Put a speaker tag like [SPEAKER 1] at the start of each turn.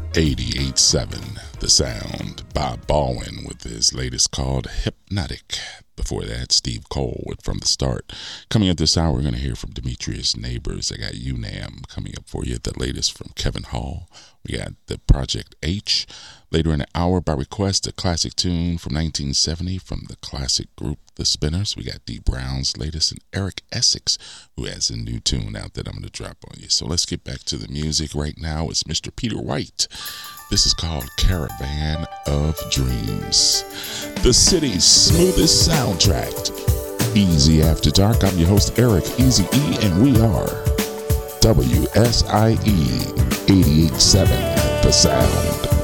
[SPEAKER 1] 88.7 The Sound. Bob Baldwin with his latest called Hypnotic. Before that, Steve Cole with From the Start. Coming up this hour, we're going to hear from Demetrius Neighbors. I got UNAM coming up for you. The latest from Kevin Hall. We got the Project H. Later in the hour, by request, a classic tune from 1970 from the classic group The Spinners. We got Dee Brown's latest and Eric Essex, who has a new tune out that I'm going to drop on you. So let's get back to the music. Right now, it's Mr. Peter White. This is called Caravan of Dreams. The city's smoothest soundtrack. Easy After Dark. I'm your host, Eric Easy E, and we are WSIE 88.7 The Sound.